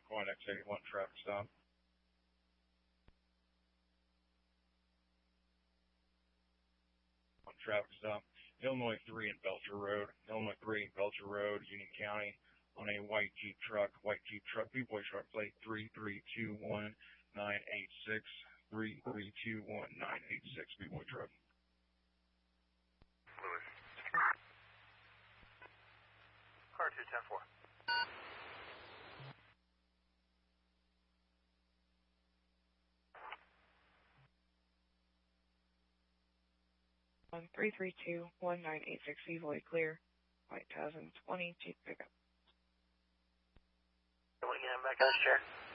Quad X81 traffic stop. Traffic stop. Illinois 3 and Belcher Road. Illinois 3 and Belcher Road, Union County, on a white Jeep truck, B-boy truck plate 3321986, 3321986, B-boy truck. Lewis. Car 210-4. 3321986, Void clear. White 2020 Jeep pickup. You want to get him back on his chair?